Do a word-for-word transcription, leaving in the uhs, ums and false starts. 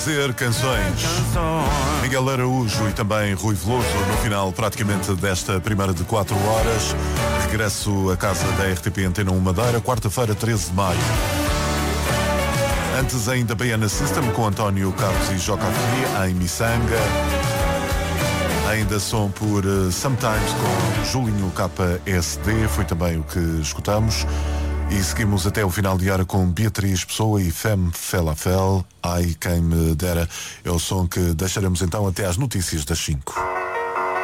Dizer canções. Miguel Araújo e também Rui Veloso no final praticamente desta primeira de quatro horas. Regresso a casa da R T P Antena um Madeira, quarta-feira, treze de maio. Antes ainda Baiana System com António Carlos e Joca Fini em Missanga. Ainda som por uh, Sometimes com Julinho K S D, foi também o que escutamos. E seguimos até o final de hora com Beatriz Pessoa e Femme Falafel. Ai, quem me dera. É o som que deixaremos então até às notícias das cinco.